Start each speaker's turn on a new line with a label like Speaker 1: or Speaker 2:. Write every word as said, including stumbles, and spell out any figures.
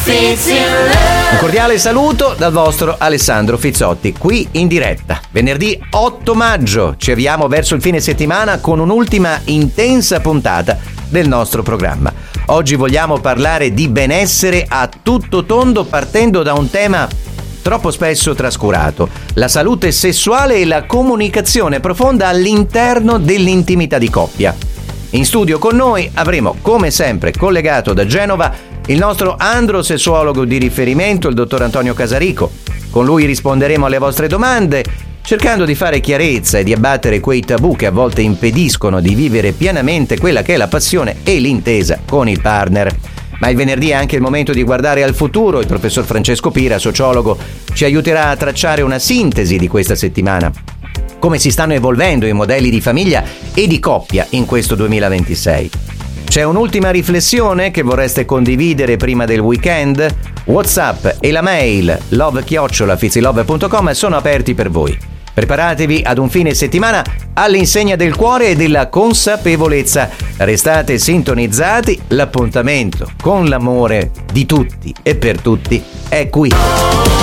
Speaker 1: Un cordiale saluto dal vostro Alessandro Fizzotti, qui in diretta. Venerdì otto maggio ci avviamo verso il fine settimana con un'ultima intensa puntata del nostro programma. Oggi vogliamo parlare di benessere a tutto tondo partendo da un tema troppo spesso trascurato: la salute sessuale e la comunicazione profonda all'interno dell'intimità di coppia. In studio con noi avremo, come sempre, collegato da Genova, il nostro androsessuologo di riferimento, il dottor Antonio Casarico. Con lui risponderemo alle vostre domande, cercando di fare chiarezza e di abbattere quei tabù che a volte impediscono di vivere pienamente quella che è la passione e l'intesa con il partner. Ma il venerdì è anche il momento di guardare al futuro. Il professor Francesco Pira, sociologo, ci aiuterà a tracciare una sintesi di questa settimana. Come si stanno evolvendo i modelli di famiglia e di coppia in questo duemilaventisei? C'è un'ultima riflessione che vorreste condividere prima del weekend? WhatsApp e la mail love chiocciola fizilove punto com sono aperti per voi. Preparatevi ad un fine settimana all'insegna del cuore e della consapevolezza. Restate sintonizzati, l'appuntamento con l'amore di tutti e per tutti è qui.